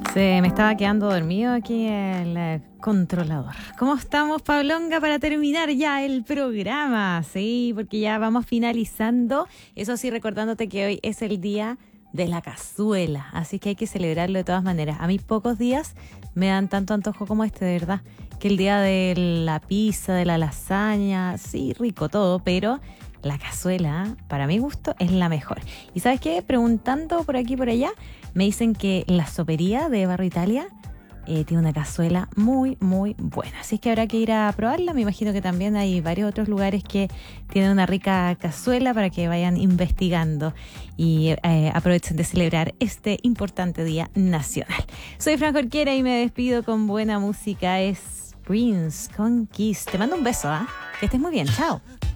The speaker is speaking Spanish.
Se me estaba quedando dormido aquí el controlador. ¿Cómo estamos, Pablonga, para terminar ya el programa? Sí, porque ya vamos finalizando. Eso sí, recordándote que hoy es el día de la cazuela, así que hay que celebrarlo de todas maneras. A mí pocos días me dan tanto antojo como este, de verdad, que el día de la pizza, de la lasaña, sí, rico todo, pero la cazuela, para mi gusto, es la mejor. ¿Y sabes qué? Preguntando por aquí y por allá, me dicen que la sopería de Barrio Italia tiene una cazuela muy, muy buena. Así es que habrá que ir a probarla. Me imagino que también hay varios otros lugares que tienen una rica cazuela para que vayan investigando y aprovechen de celebrar este importante día nacional. Soy Fran Jorquera y me despido con buena música. Es Prince con Kiss. Te mando un beso, ¿ah? Que estés muy bien. Chao.